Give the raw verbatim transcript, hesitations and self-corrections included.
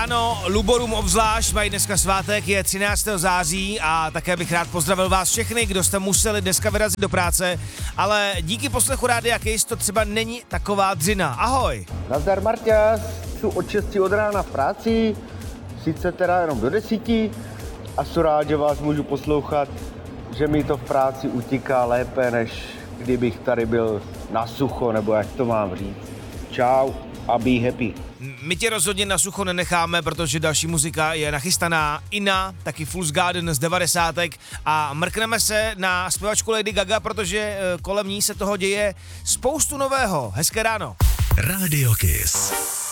ráno, Luborům obzvlášť, mají dneska svátek, je třináctého září a také bych rád pozdravil vás všechny, kdo jste museli dneska vyrazit do práce, ale díky poslechu Rádia Kiss to třeba není taková dřina. Ahoj! Nazdar Marťas, jsou od šesti od rána v práci, sice teda jenom do desíti a jsem rád, že vás můžu poslouchat, že mi to v práci utíká lépe, než kdybych tady byl na sucho, nebo jak to mám říct. Čau a be happy. My tě rozhodně na sucho nenecháme, protože další muzika je nachystaná. Ina, taky Fool's Garden z devadesátek a mrkneme se na zpěvačku Lady Gaga, protože kolem ní se toho děje spoustu nového. Hezké ráno. Radio Kiss.